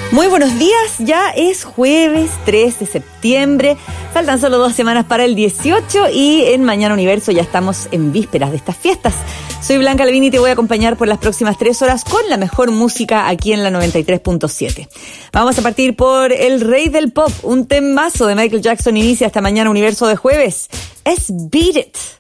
Muy buenos días, ya es jueves 3 de septiembre, faltan solo 2 semanas para el 18 y en Mañana Universo ya estamos en vísperas de estas fiestas. Soy Blanca Levin y te voy a acompañar por las próximas 3 horas con la mejor música aquí en la 93.7. Vamos a partir por El Rey del Pop, un temazo de Michael Jackson inicia esta Mañana Universo de jueves. Es Beat It.